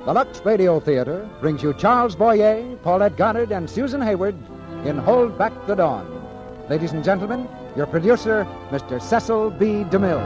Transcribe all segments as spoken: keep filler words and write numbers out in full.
The Lux Radio Theater brings you Charles Boyer, Paulette Goddard, and Susan Hayward in Hold Back the Dawn. Ladies and gentlemen, your producer, Mister Cecil B. DeMille.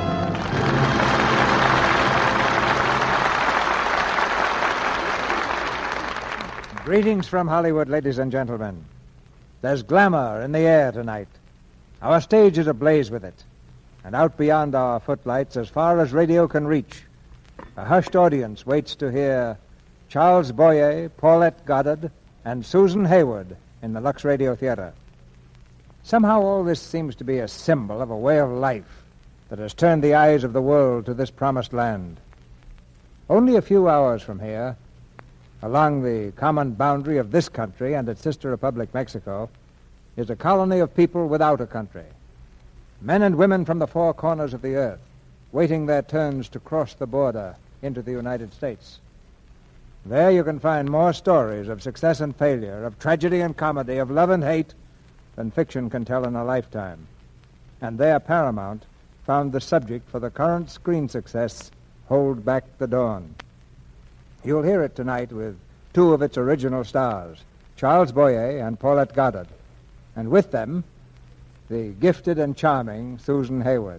Greetings from Hollywood, ladies and gentlemen. There's glamour in the air tonight. Our stage is ablaze with it. And out beyond our footlights, as far as radio can reach, a hushed audience waits to hear Charles Boyer, Paulette Goddard, and Susan Hayward in the Lux Radio Theater. Somehow all this seems to be a symbol of a way of life that has turned the eyes of the world to this promised land. Only a few hours from here, along the common boundary of this country and its sister republic, Mexico, is a colony of people without a country. Men and women from the four corners of the earth, waiting their turns to cross the border into the United States. There you can find more stories of success and failure, of tragedy and comedy, of love and hate, than fiction can tell in a lifetime. And there Paramount found the subject for the current screen success, Hold Back the Dawn. You'll hear it tonight with two of its original stars, Charles Boyer and Paulette Goddard, and with them, the gifted and charming Susan Hayward.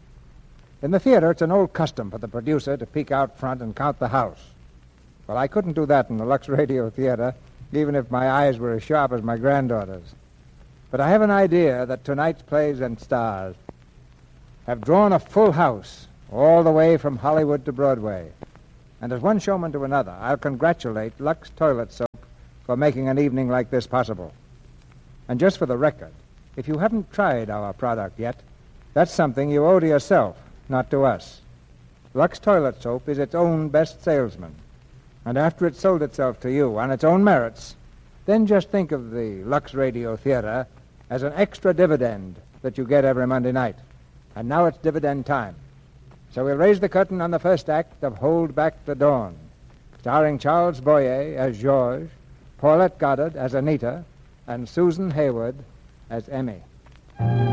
In the theater, it's an old custom for the producer to peek out front and count the house. Well, I couldn't do that in the Lux Radio Theater, even if my eyes were as sharp as my granddaughter's. But I have an idea that tonight's plays and stars have drawn a full house all the way from Hollywood to Broadway. And as one showman to another, I'll congratulate Lux Toilet Soap for making an evening like this possible. And just for the record, if you haven't tried our product yet, that's something you owe to yourself, not to us. Lux Toilet Soap is its own best salesman. And after it's sold itself to you on its own merits, then just think of the Lux Radio Theater as an extra dividend that you get every Monday night. And now it's dividend time. So we'll raise the curtain on the first act of Hold Back the Dawn, starring Charles Boyer as George, Paulette Goddard as Anita, and Susan Hayward as Emmy.